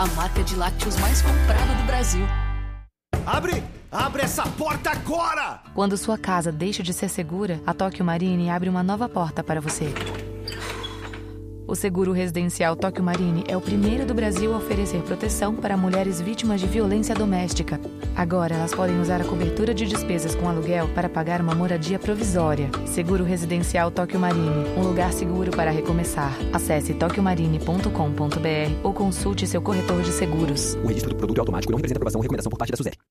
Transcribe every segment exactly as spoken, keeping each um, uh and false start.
a marca de lácteos mais comprada do Brasil. Abre! Abre essa porta agora! Quando sua casa deixa de ser segura, a Tóquio Marine abre uma nova porta para você. O seguro residencial Tóquio Marine é o primeiro do Brasil a oferecer proteção para mulheres vítimas de violência doméstica. Agora, elas podem usar a cobertura de despesas com aluguel para pagar uma moradia provisória. Seguro residencial Tóquio Marine, um lugar seguro para recomeçar. Acesse tóquio marine ponto com ponto b r ou consulte seu corretor de seguros. O registro do produto é automático e não representa aprovação ou recomendação por parte da SUSEP.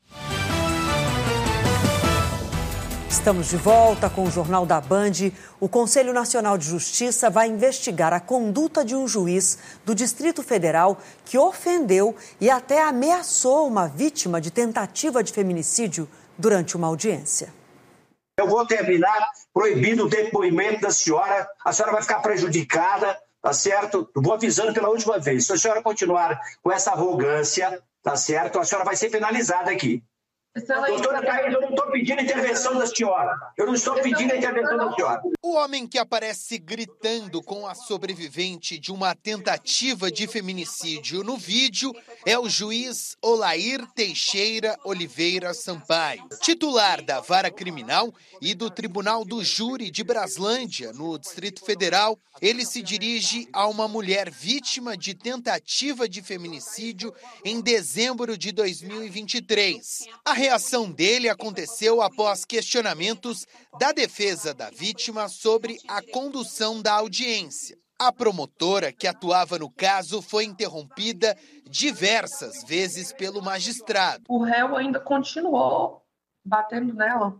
Estamos de volta com o Jornal da Band. O Conselho Nacional de Justiça vai investigar a conduta de um juiz do Distrito Federal que ofendeu e até ameaçou uma vítima de tentativa de feminicídio durante uma audiência. Eu vou terminar proibindo o depoimento da senhora. A senhora vai ficar prejudicada, tá certo? Eu vou avisando pela última vez. Se a senhora continuar com essa arrogância, tá certo? A senhora vai ser penalizada aqui. Doutora Thaís, eu não estou pedindo a intervenção da senhora. Eu não estou pedindo a intervenção da senhora. O homem que aparece gritando com a sobrevivente de uma tentativa de feminicídio no vídeo é o juiz Olair Teixeira Oliveira Sampaio, titular da Vara Criminal e do Tribunal do Júri de Braslândia, no Distrito Federal. Ele se dirige a uma mulher vítima de tentativa de feminicídio em dezembro de dois mil e vinte e três. A reação dele aconteceu após questionamentos da defesa da vítima sobre a condução da audiência. A promotora que atuava no caso foi interrompida diversas vezes pelo magistrado. O réu ainda continuou batendo nela.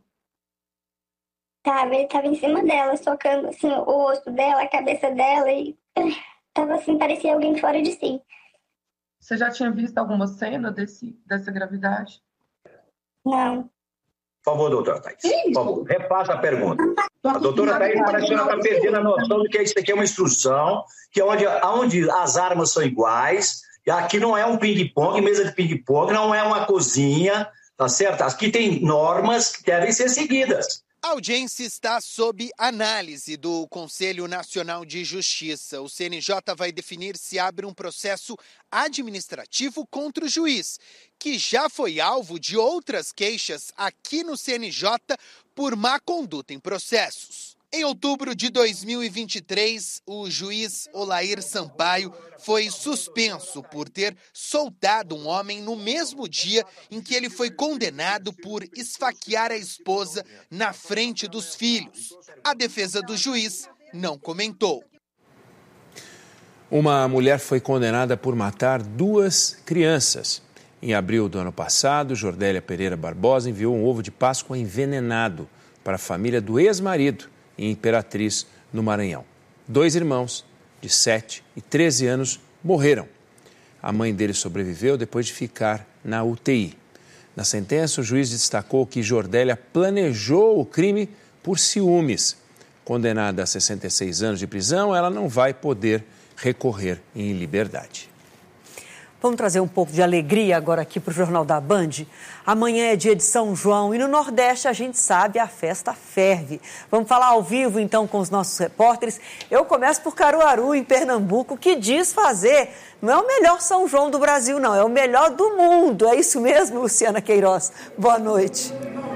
Tava, ele tava em cima dela, socando assim, o rosto dela, a cabeça dela e tava assim, parecia alguém fora de si. Você já tinha visto alguma cena desse, dessa gravidade? Não. Por favor, doutora Thaís. Por favor, repassa a pergunta. A doutora Thaís parece que ela está perdendo a noção de que isso aqui é uma instrução, que é onde, onde as armas são iguais, e aqui não é um ping-pong, mesa de ping-pong, não é uma cozinha, tá certo? Aqui tem normas que devem ser seguidas. A audiência está sob análise do Conselho Nacional de Justiça. O C N J vai definir se abre um processo administrativo contra o juiz, que já foi alvo de outras queixas aqui no C N J por má conduta em processos. Em outubro de dois mil e vinte e três, o juiz Olair Sampaio foi suspenso por ter soltado um homem no mesmo dia em que ele foi condenado por esfaquear a esposa na frente dos filhos. A defesa do juiz não comentou. Uma mulher foi condenada por matar duas crianças. Em abril do ano passado, Jordélia Pereira Barbosa enviou um ovo de Páscoa envenenado para a família do ex-marido em Imperatriz, no Maranhão. Dois irmãos, de sete e treze anos, morreram. A mãe dele sobreviveu depois de ficar na U T I. Na sentença, o juiz destacou que Jordélia planejou o crime por ciúmes. Condenada a sessenta e seis anos de prisão, ela não vai poder recorrer em liberdade. Vamos trazer um pouco de alegria agora aqui para o Jornal da Band. Amanhã é dia de São João e no Nordeste a gente sabe, a festa ferve. Vamos falar ao vivo então com os nossos repórteres. Eu começo por Caruaru, em Pernambuco, que diz fazer, não é o melhor São João do Brasil não, é o melhor do mundo. É isso mesmo, Luciana Queiroz? Boa noite.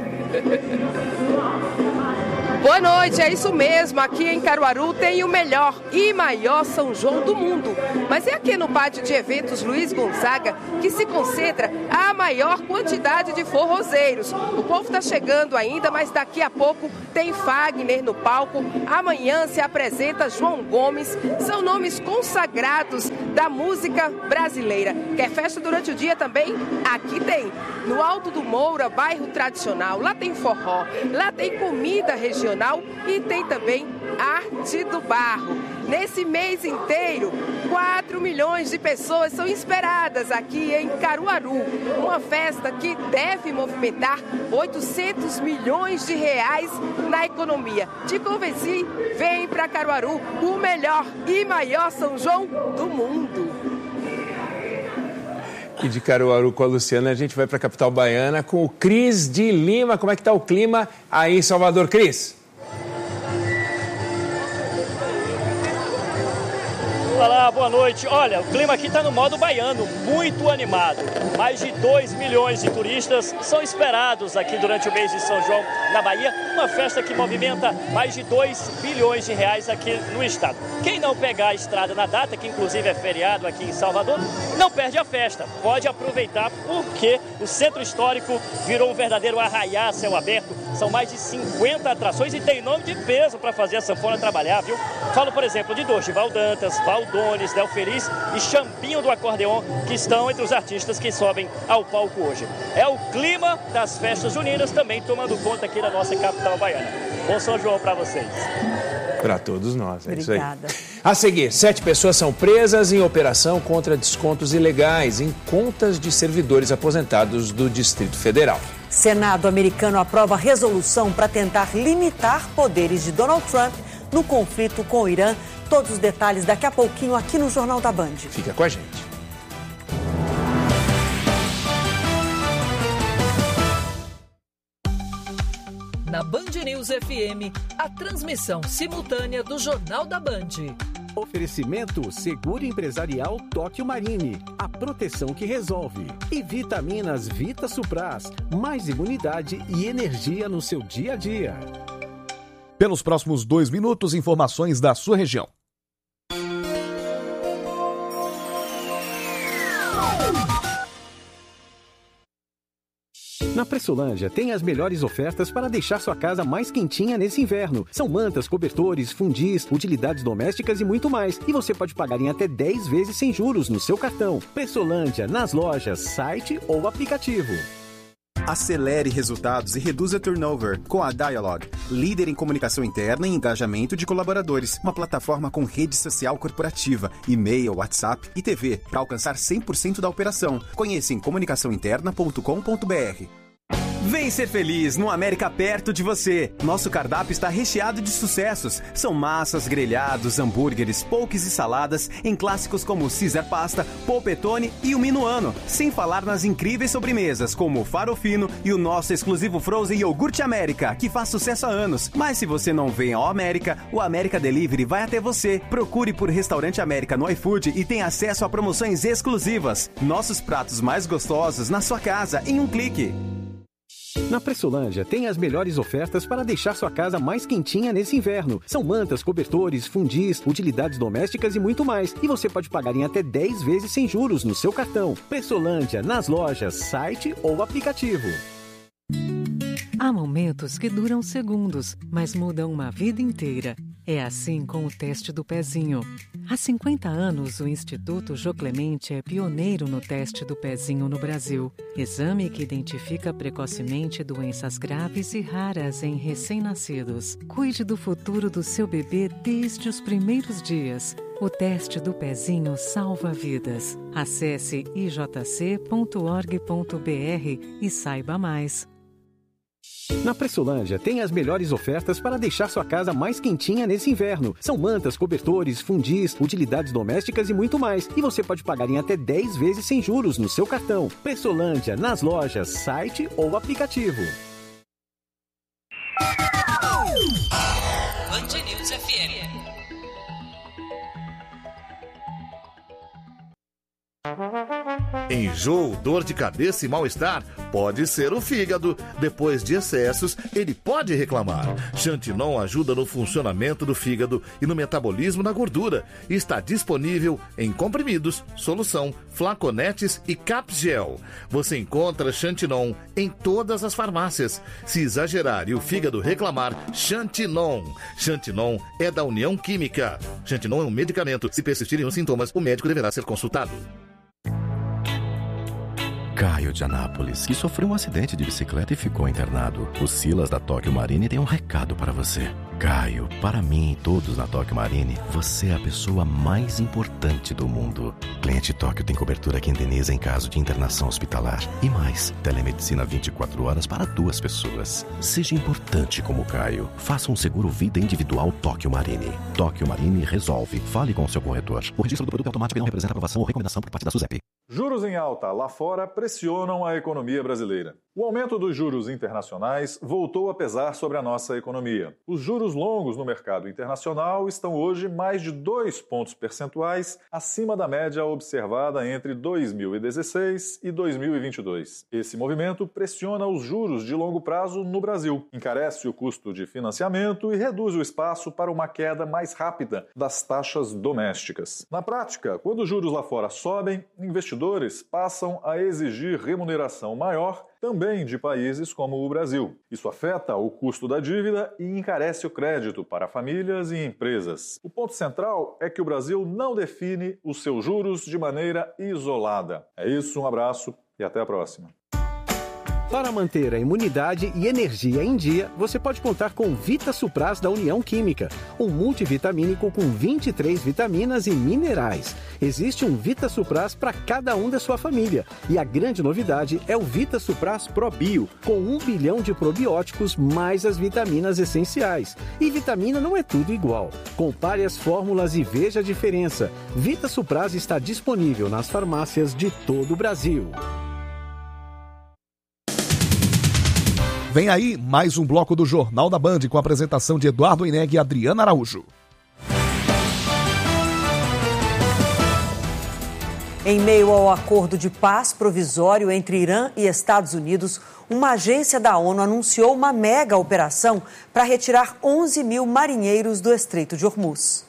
Boa noite, é isso mesmo. Aqui em Caruaru tem o melhor e maior São João do mundo. Mas é aqui no pátio de eventos Luiz Gonzaga que se concentra a maior quantidade de forrozeiros. O povo está chegando ainda, mas daqui a pouco tem Fagner no palco. Amanhã se apresenta João Gomes. São nomes consagrados da música brasileira. Quer festa durante o dia também? Aqui tem. No Alto do Moura, bairro tradicional. Lá tem forró, lá tem comida regional e tem também arte do barro. Nesse mês inteiro, quatro milhões de pessoas são esperadas aqui em Caruaru. Uma festa que deve movimentar oitocentos milhões de reais na economia. Te convenci? Vem para Caruaru, o melhor e maior São João do mundo. E de Caruaru com a Luciana, a gente vai para a capital baiana com o Cris de Lima. Como é que está o clima aí em Salvador, Cris? Olá, Olá, boa noite. Olha, o clima aqui está no modo baiano, muito animado. Mais de dois milhões de turistas são esperados aqui durante o mês de São João, na Bahia. Uma festa que movimenta mais de dois bilhões de reais aqui no estado. Quem não pegar a estrada na data, que inclusive é feriado aqui em Salvador, não perde a festa. Pode aproveitar porque o centro histórico virou um verdadeiro arraiá a céu aberto. São mais de cinquenta atrações e tem nome de peso para fazer a sanfona trabalhar, viu? Falo, por exemplo, de Dorival Dantas, Valdones, Del Feliz e Champinho do Acordeon, que estão entre os artistas que sobem ao palco hoje. É o clima das festas juninas também tomando conta aqui da nossa capital baiana. Bom São João para vocês. Para todos nós, é Obrigada. Isso aí. A seguir, sete pessoas são presas em operação contra descontos ilegais em contas de servidores aposentados do Distrito Federal. Senado americano aprova resolução para tentar limitar poderes de Donald Trump no conflito com o Irã. Todos os detalhes daqui a pouquinho aqui no Jornal da Band. Fica com a gente. Na Band News F M, a transmissão simultânea do Jornal da Band. Oferecimento Seguro Empresarial Tóquio Marine, a proteção que resolve. E vitaminas Vita Supras, mais imunidade e energia no seu dia a dia. Pelos próximos dois minutos, informações da sua região. Na Pressolândia tem as melhores ofertas para deixar sua casa mais quentinha nesse inverno. São mantas, cobertores, fundis, utilidades domésticas e muito mais. E você pode pagar em até dez vezes sem juros no seu cartão. Pressolândia, nas lojas, site ou aplicativo. Acelere resultados e reduza turnover com a Dialog, líder em comunicação interna e engajamento de colaboradores. Uma plataforma com rede social corporativa, e-mail, WhatsApp e T V para alcançar cem por cento da operação. Conheça em comunicação interna ponto com ponto b r. Vem ser feliz no América perto de você. Nosso cardápio está recheado de sucessos. São massas, grelhados, hambúrgueres, pokés e saladas em clássicos como Caesar Pasta, Polpettone e o Minuano. Sem falar nas incríveis sobremesas como o Farofino e o nosso exclusivo Frozen Iogurte América, que faz sucesso há anos. Mas se você não vem ao América, o América Delivery vai até você. Procure por Restaurante América no iFood e tenha acesso a promoções exclusivas. Nossos pratos mais gostosos na sua casa em um clique. Na Pressolândia tem as melhores ofertas para deixar sua casa mais quentinha nesse inverno. São mantas, cobertores, fundis, utilidades domésticas e muito mais. E você pode pagar em até dez vezes sem juros no seu cartão. Pressolândia, nas lojas, site ou aplicativo. Há momentos que duram segundos, mas mudam uma vida inteira. É assim com o teste do pezinho. Há cinquenta anos, o Instituto Jô Clemente é pioneiro no teste do pezinho no Brasil. Exame que identifica precocemente doenças graves e raras em recém-nascidos. Cuide do futuro do seu bebê desde os primeiros dias. O teste do pezinho salva vidas. Acesse i j c ponto org ponto b r e saiba mais. Na Pressolândia tem as melhores ofertas para deixar sua casa mais quentinha nesse inverno. São mantas, cobertores, fundis, utilidades domésticas e muito mais. E você pode pagar em até dez vezes sem juros no seu cartão. Pressolândia, nas lojas, site ou aplicativo. Band News F M. Enjoo, dor de cabeça e mal-estar pode ser o fígado. Depois de excessos, ele pode reclamar. Xantinon ajuda no funcionamento do fígado e no metabolismo da gordura. Está disponível em comprimidos, solução, flaconetes e capgel. Você encontra Xantinon em todas as farmácias. Se exagerar e o fígado reclamar, Xantinon. Xantinon é da União Química. Xantinon é um medicamento. Se persistirem os sintomas, o médico deverá ser consultado. Caio de Anápolis, que sofreu um acidente de bicicleta e ficou internado. O Silas da Tóquio Marine tem um recado para você. Caio, para mim e todos na Tóquio Marine, você é a pessoa mais importante do mundo. Cliente Tóquio tem cobertura que indeniza em caso de internação hospitalar. E mais, telemedicina vinte e quatro horas para duas pessoas. Seja importante como Caio. Faça um seguro vida individual Tóquio Marine. Tóquio Marine resolve. Fale com o seu corretor. O registro do produto automático não representa aprovação ou recomendação por parte da SUSEP. Juros em alta lá fora pressionam a economia brasileira. O aumento dos juros internacionais voltou a pesar sobre a nossa economia. Os juros longos no mercado internacional estão hoje mais de dois pontos percentuais acima da média observada entre dois mil e dezesseis e dois mil e vinte e dois. Esse movimento pressiona os juros de longo prazo no Brasil, encarece o custo de financiamento e reduz o espaço para uma queda mais rápida das taxas domésticas. Na prática, quando os juros lá fora sobem, investidores passam a exigir remuneração maior também de países como o Brasil. Isso afeta o custo da dívida e encarece o crédito para famílias e empresas. O ponto central é que o Brasil não define os seus juros de maneira isolada. É isso, um abraço e até a próxima. Para manter a imunidade e energia em dia, você pode contar com Vita Supras da União Química, um multivitamínico com vinte e três vitaminas e minerais. Existe um Vita Supras para cada um da sua família. E a grande novidade é o Vita Supras Pro Bio, com um bilhão de probióticos mais as vitaminas essenciais. E vitamina não é tudo igual. Compare as fórmulas e veja a diferença. Vita Supras está disponível nas farmácias de todo o Brasil. Vem aí mais um bloco do Jornal da Band com a apresentação de Eduardo Ineg e Adriana Araújo. Em meio ao acordo de paz provisório entre Irã e Estados Unidos, uma agência da ONU anunciou uma mega operação para retirar onze mil marinheiros do Estreito de Hormuz.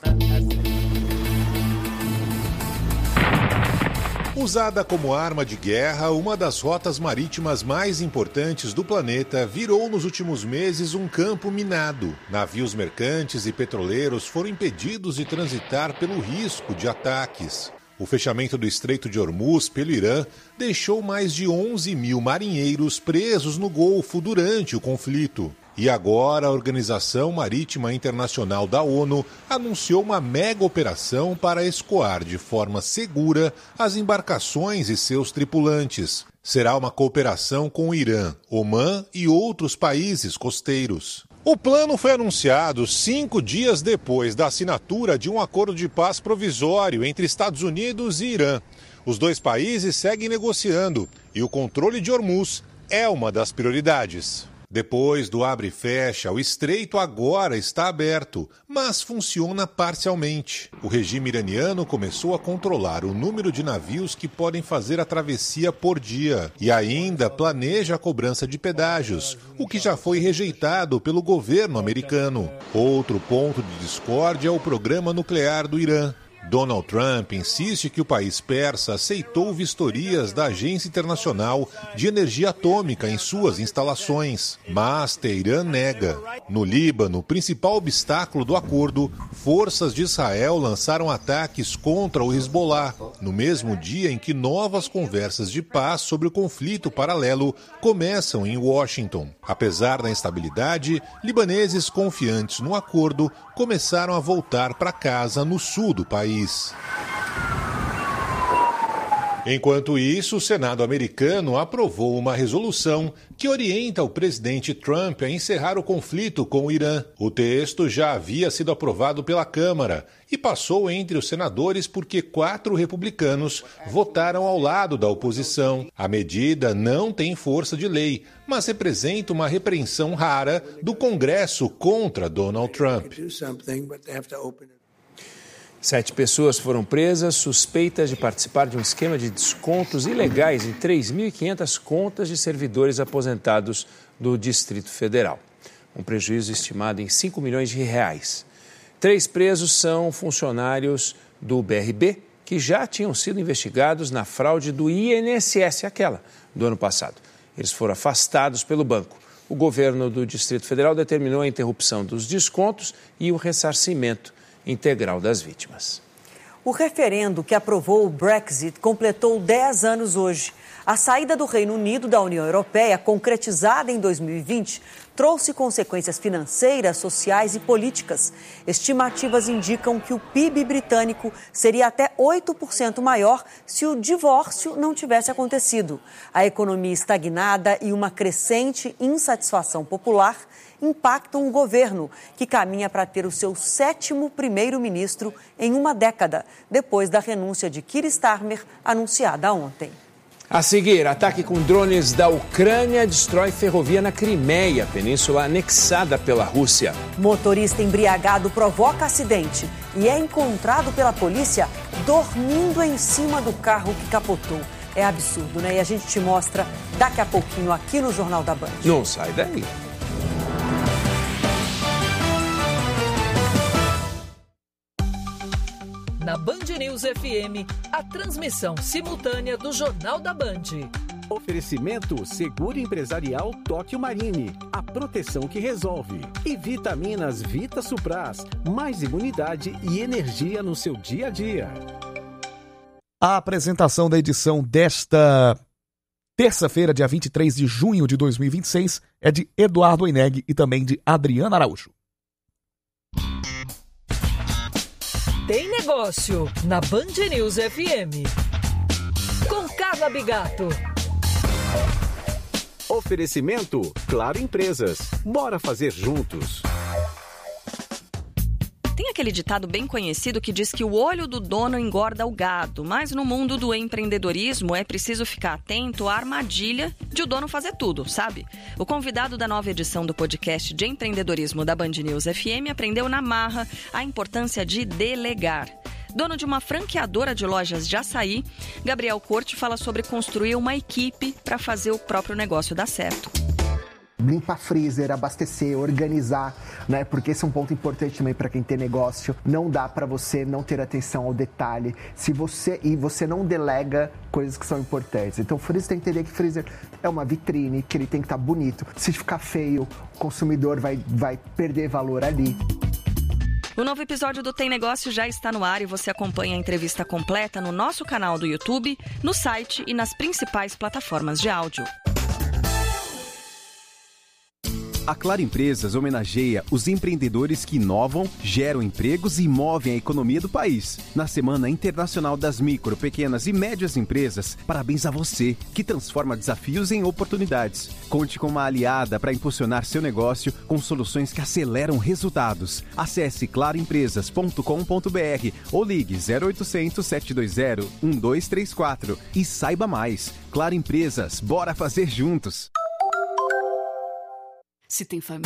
Usada como arma de guerra, uma das rotas marítimas mais importantes do planeta virou nos últimos meses um campo minado. Navios mercantes e petroleiros foram impedidos de transitar pelo risco de ataques. O fechamento do Estreito de Hormuz pelo Irã deixou mais de onze mil marinheiros presos no Golfo durante o conflito. E agora a Organização Marítima Internacional da ONU anunciou uma mega operação para escoar de forma segura as embarcações e seus tripulantes. Será uma cooperação com o Irã, Omã e outros países costeiros. O plano foi anunciado cinco dias depois da assinatura de um acordo de paz provisório entre Estados Unidos e Irã. Os dois países seguem negociando e o controle de Hormuz é uma das prioridades. Depois do abre e fecha, o estreito agora está aberto, mas funciona parcialmente. O regime iraniano começou a controlar o número de navios que podem fazer a travessia por dia e ainda planeja a cobrança de pedágios, o que já foi rejeitado pelo governo americano. Outro ponto de discórdia é o programa nuclear do Irã. Donald Trump insiste que o país persa aceitou vistorias da Agência Internacional de Energia Atômica em suas instalações, mas Teherã nega. No Líbano, principal obstáculo do acordo, forças de Israel lançaram ataques contra o Hezbollah, no mesmo dia em que novas conversas de paz sobre o conflito paralelo começam em Washington. Apesar da instabilidade, libaneses confiantes no acordo começaram a voltar para casa no sul do país. Enquanto isso, o Senado americano aprovou uma resolução que orienta o presidente Trump a encerrar o conflito com o Irã. O texto já havia sido aprovado pela Câmara e passou entre os senadores porque quatro republicanos votaram ao lado da oposição. A medida não tem força de lei, mas representa uma repreensão rara do Congresso contra Donald Trump. Sete pessoas foram presas suspeitas de participar de um esquema de descontos ilegais em três mil e quinhentas contas de servidores aposentados do Distrito Federal. Um prejuízo estimado em cinco milhões de reais. Três presos são funcionários do B R B que já tinham sido investigados na fraude do I N S S, aquela do ano passado. Eles foram afastados pelo banco. O governo do Distrito Federal determinou a interrupção dos descontos e o ressarcimento integral das vítimas. O referendo que aprovou o Brexit completou dez anos hoje. A saída do Reino Unido da União Europeia, concretizada em dois mil e vinte, trouxe consequências financeiras, sociais e políticas. Estimativas indicam que o P I B britânico seria até oito por cento maior se o divórcio não tivesse acontecido. A economia estagnada e uma crescente insatisfação popular impactam o governo, que caminha para ter o seu sétimo primeiro-ministro em uma década, depois da renúncia de Keir Starmer, anunciada ontem. A seguir, ataque com drones da Ucrânia destrói ferrovia na Crimeia, península anexada pela Rússia. Motorista embriagado provoca acidente e é encontrado pela polícia dormindo em cima do carro que capotou. É absurdo, né? E a gente te mostra daqui a pouquinho aqui no Jornal da Band. Não sai daí. Na Band News F M, a transmissão simultânea do Jornal da Band. Oferecimento Seguro Empresarial Tóquio Marine, a proteção que resolve. E vitaminas Vita Supras, mais imunidade e energia no seu dia a dia. A apresentação da edição desta terça-feira, dia vinte e três de junho de dois mil e vinte e seis, é de Eduardo Oineg e também de Adriana Araújo. Tem negócio na Band News F M. Com Carla Bigato. Oferecimento Claro Empresas. Bora fazer juntos. Tem aquele ditado bem conhecido que diz que o olho do dono engorda o gado, mas no mundo do empreendedorismo é preciso ficar atento à armadilha de o dono fazer tudo, sabe? O convidado da nova edição do podcast de empreendedorismo da Band News F M aprendeu na marra a importância de delegar. Dono de uma franqueadora de lojas de açaí, Gabriel Corte fala sobre construir uma equipe para fazer o próprio negócio dar certo. Limpar freezer, abastecer, organizar, né? Porque esse é um ponto importante também para quem tem negócio. Não dá para você não ter atenção ao detalhe. Se você e você não delega coisas que são importantes. Então, o freezer tem que entender que freezer é uma vitrine, que ele tem que estar bonito. Se ficar feio, o consumidor vai, vai perder valor ali. O novo episódio do Tem Negócio já está no ar e você acompanha a entrevista completa no nosso canal do YouTube, no site e nas principais plataformas de áudio. A Claro Empresas homenageia os empreendedores que inovam, geram empregos e movem a economia do país. Na Semana Internacional das Micro, Pequenas e Médias Empresas, parabéns a você, que transforma desafios em oportunidades. Conte com uma aliada para impulsionar seu negócio com soluções que aceleram resultados. Acesse claro empresas ponto com ponto b r ou ligue zero oitocentos, sete dois zero, um dois três quatro e saiba mais. Claro Empresas, bora fazer juntos! Se tem família.